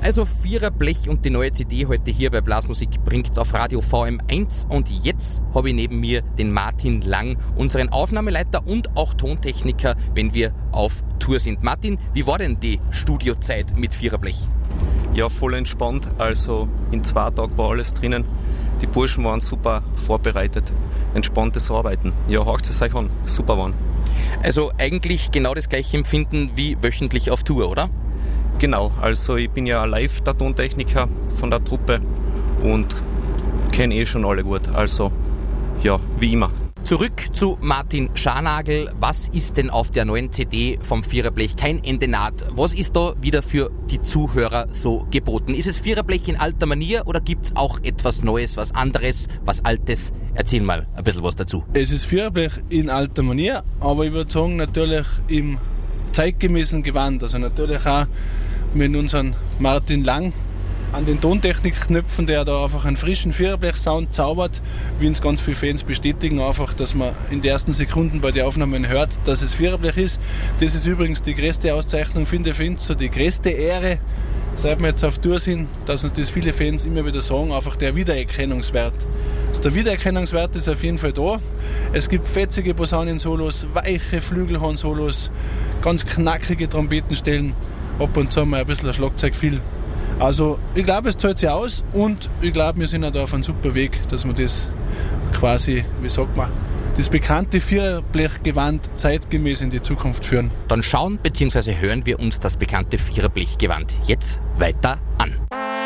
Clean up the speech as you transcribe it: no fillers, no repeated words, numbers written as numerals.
Also Viererblech und die neue CD heute hier bei Blasmusik bringt's auf Radio VM1 und jetzt habe ich neben mir den Martin Lang, unseren Aufnahmeleiter und auch Tontechniker, wenn wir auf Tour sind. Martin, wie war denn die Studiozeit mit Viererblech? Ja, voll entspannt, also in 2 Tagen war alles drinnen. Die Burschen waren super vorbereitet, entspanntes Arbeiten. Ja, hört es euch an, super waren. Also eigentlich genau das gleiche Empfinden wie wöchentlich auf Tour, oder? Genau, also ich bin ja live der Tontechniker von der Truppe und kenne schon alle gut, also ja, wie immer. Zurück zu Martin Scharnagl. Was ist denn auf der neuen CD vom Viererblech? Kein Ende naht. Was ist da wieder für die Zuhörer so geboten? Ist es Viererblech in alter Manier oder gibt's auch etwas Neues, was anderes, was Altes? Erzähl mal ein bisschen was dazu. Es ist Viererblech in alter Manier, aber ich würde sagen natürlich im zeitgemäßen Gewand. Also natürlich auch mit unserem Martin Lang an den Tontechnikknöpfen, der da einfach einen frischen Viererblech-Sound zaubert, wie uns ganz viele Fans bestätigen, einfach, dass man in den ersten Sekunden bei den Aufnahmen hört, dass es Viererblech ist. Das ist übrigens die größte Auszeichnung, finde ich, so die größte Ehre, seit wir jetzt auf Tour sind, dass uns das viele Fans immer wieder sagen, einfach der Wiedererkennungswert. Also der Wiedererkennungswert ist auf jeden Fall da. Es gibt fetzige Posaunensolos, weiche Flügelhorn-Solos, ganz knackige Trompetenstellen, ab und zu mal ein bisschen ein Schlagzeug viel. Also ich glaube, es zahlt sich aus und ich glaube, wir sind auch da auf einem super Weg, dass wir das quasi, wie sagt man, das bekannte Viererblechgewand zeitgemäß in die Zukunft führen. Dann schauen bzw. hören wir uns das bekannte Viererblechgewand jetzt weiter